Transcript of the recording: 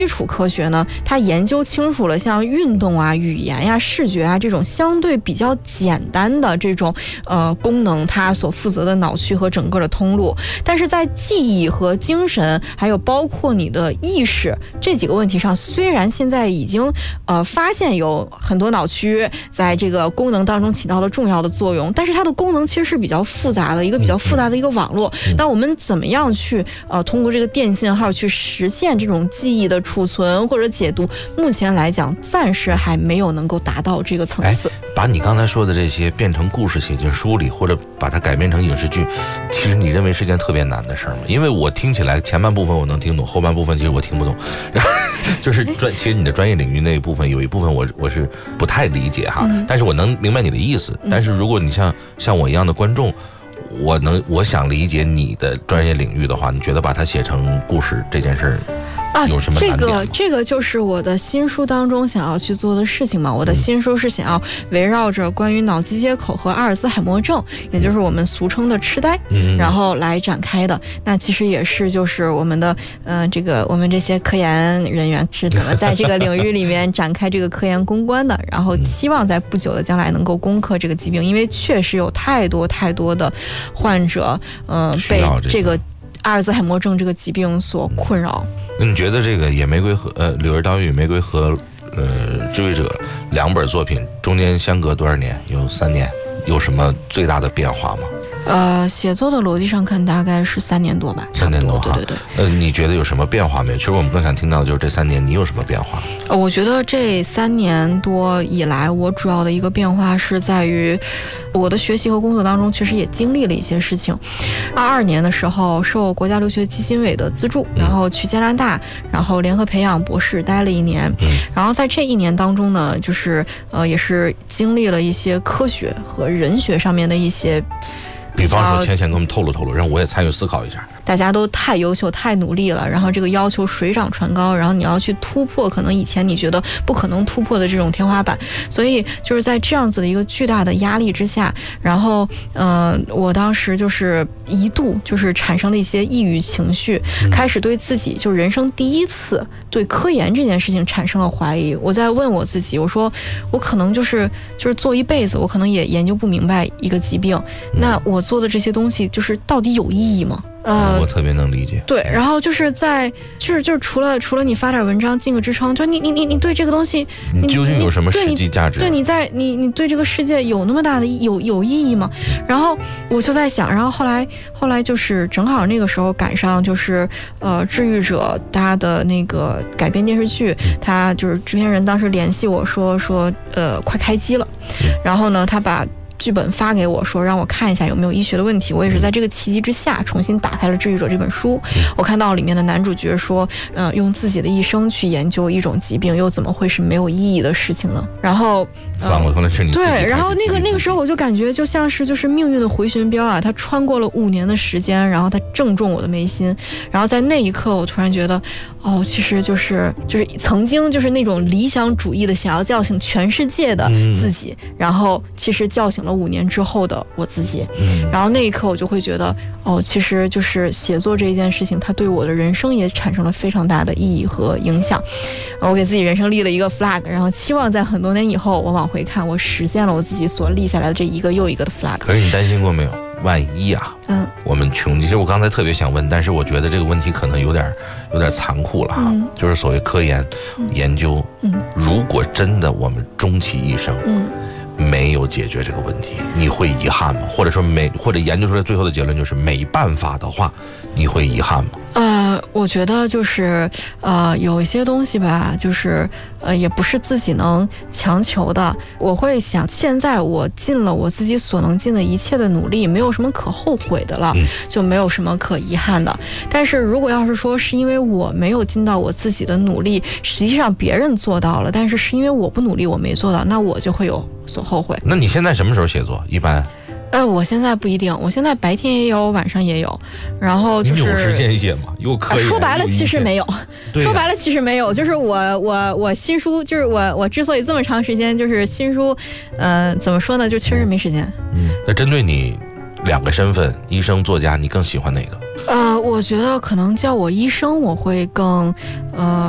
基础科学呢，它研究清楚了像运动啊、语言呀、视觉啊这种相对比较简单的这种功能，它所负责的脑区和整个的通路。但是在记忆和精神，还有包括你的意识这几个问题上，虽然现在已经发现有很多脑区在这个功能当中起到了重要的作用，但是它的功能其实是比较复杂的一个比较复杂的一个网络。那我们怎么样去通过这个电信号去实现这种记忆的储存或者解读，目前来讲暂时还没有能够达到这个层次。 把你刚才说的这些变成故事写进书里，或者把它改编成影视剧，其实你认为是件特别难的事吗？因为我听起来前半部分我能听懂，后半部分其实我听不懂。然后就是其实你的专业领域那一部分有一部分我是不太理解哈，但是我能明白你的意思。但是如果你像我一样的观众，我想理解你的专业领域的话，你觉得把它写成故事这件事有什么难点吗？ 这个就是我的新书当中想要去做的事情嘛。我的新书是想要围绕着关于脑机接口和阿尔兹海默症，也就是我们俗称的痴呆，然后来展开的。那其实也是就是我们的我们这些科研人员是怎么在这个领域里面展开这个科研攻关的，然后期望在不久的将来能够攻克这个疾病，因为确实有太多的患者被这个阿尔兹海默症这个疾病所困扰。 你觉得这个野玫瑰和柳叶刀与玫瑰和治愈者两本作品中间相隔多少年？有3年，有什么最大的变化吗？ 写作的逻辑上看大概是3年多吧 ，3年多哈。 对。 你觉得有什么变化没有？其实我们更想听到的就是这3年你有什么变化？ 我觉得这3年多以来，我主要的一个变化是在于我的学习和工作当中，确实也经历了一些事情。22年的时候，受国家留学基金委的资助，然后去加拿大，然后联合培养博士待了1年。然后在这1年当中呢，就是也是经历了一些科学和人学上面的一些。 比方说，先给我们透露，让我也参与思考一下。 大家都太优秀、太努力了，然后这个要求水涨船高，然后你要去突破可能以前你觉得不可能突破的这种天花板，所以就是在这样子的一个巨大的压力之下，然后我当时就是一度就是产生了一些抑郁情绪，开始对自己就人生第一次对科研这件事情产生了怀疑。我在问我自己，我说我可能就是做一辈子，我可能也研究不明白一个疾病，那我做的这些东西就是到底有意义吗？ 我特别能理解。 对，然后就是就是除了你发点文章尽个职称，就你对这个东西， 你究竟有什么实际价值？ 对，你对这个世界有那么大的有意义吗？然后我就在想，然后后来就是正好那个时候赶上就是治愈者他的那个改编电视剧，他就是制片人当时联系我说快开机了，然后呢他把剧本发给我说让我看一下有没有医学的问题。我也是在这个契机之下重新打开了《治愈者》这本书，我看到里面的男主角说用自己的一生去研究一种疾病又怎么会是没有意义的事情呢？然后反过头来是你对，然后那个时候我就感觉就像是就是命运的回旋镖啊，它穿过了5年的时间，然后它正中我的眉心。然后在那一刻我突然觉得其实就是曾经就是那种理想主义的想要叫醒全世界的自己，然后其实叫醒了5年之后的我自己。然后那一刻我就会觉得其实就是写作这一件事情，它对我的人生也产生了非常大的意义和影响。我给自己人生立了一个 flag， 然后期望在很多年以后我往回看，我实现了我自己所立下来的这一个又一个的 flag。 可是你担心过没有万一啊我们穷，其实我刚才特别想问，但是我觉得这个问题可能有点残酷了哈。就是所谓科研研究如果真的我们终其一生没有解决这个问题，你会遗憾吗？或者研究出来最后的结论就是没办法的话，你会遗憾吗？ 我觉得就是有一些东西吧，就是也不是自己能强求的。我会想，现在我尽了我自己所能尽的一切的努力，没有什么可后悔的了，就没有什么可遗憾的。但是如果要是说是因为我没有尽到我自己的努力，实际上别人做到了，但是因为我不努力我没做到，那我就会有所后悔。 那你现在什么时候写作一般？ 我现在不一定，我现在白天也有，晚上也有，然后就是你有时间写吗？有科研？ 说白了其实没有，说白了其实没有，就是我新书，就是我之所以这么长时间，就是新书，怎么说呢，就确实没时间。 那针对你2个身份，医生、作家，你更喜欢哪个？ 我觉得可能叫我医生，我会更